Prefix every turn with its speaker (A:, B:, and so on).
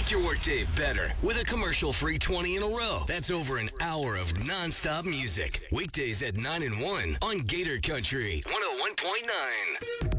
A: Make your workday better with a commercial-free 20 in a row. That's over an hour of non-stop music. Weekdays at 9 and 1 on Gator Country 101.9.